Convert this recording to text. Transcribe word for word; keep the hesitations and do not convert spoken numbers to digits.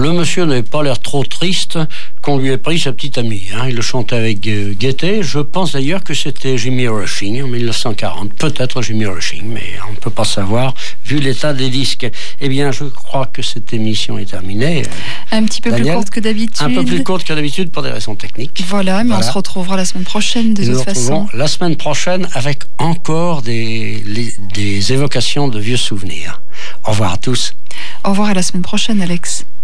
Le monsieur n'avait pas l'air trop triste qu'on lui ait pris sa petite amie. Hein. Il le chantait avec euh, gaieté. Je pense d'ailleurs que c'était Jimmy Rushing en dix-neuf cent quarante. Peut-être Jimmy Rushing, mais on ne peut pas savoir vu l'état des disques. Eh bien, je crois que cette émission est terminée. Un petit peu Daniel, plus courte que d'habitude. Un peu plus courte que d'habitude pour des raisons techniques. Voilà, mais voilà. On se retrouvera la semaine prochaine de Et toute nous façon. La semaine prochaine avec encore des, les, des évocations de vieux souvenirs. Au revoir à tous. Au revoir à la semaine prochaine, Alex.